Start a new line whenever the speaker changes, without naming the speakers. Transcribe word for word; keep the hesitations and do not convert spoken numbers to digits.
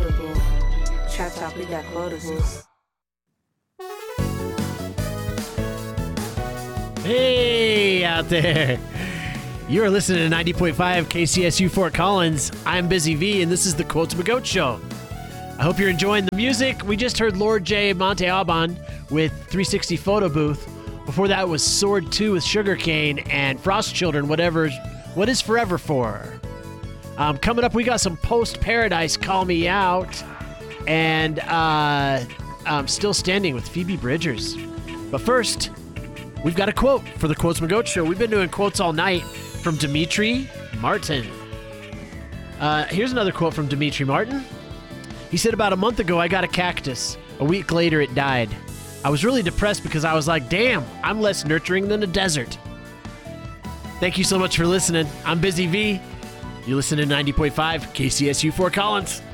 quotable. Trap Talk, we got quotables.
Hey out there. You are listening to ninety point five K C S U Fort Collins. I'm Busy V, and this is the Quotable Goat Show. I hope you're enjoying the music. We just heard Lord J. Monte Alban with three sixty Photo Booth. Before that was Sword two with Sugarcane and Frost Children, whatever, what is forever for. Um, coming up, we got some Post Paradise, Call Me Out, and uh, um, Still Standing with Phoebe Bridgers. But first, we've got a quote for the Quotable Goat Show. We've been doing quotes all night from Dimitri Martin. Uh, here's another quote from Dimitri Martin. He said, about a month ago, I got a cactus. A week later, it died. I was really depressed because I was like, damn, I'm less nurturing than a desert. Thank you so much for listening. I'm Busy V. You listen to ninety point five K C S U Fort Collins.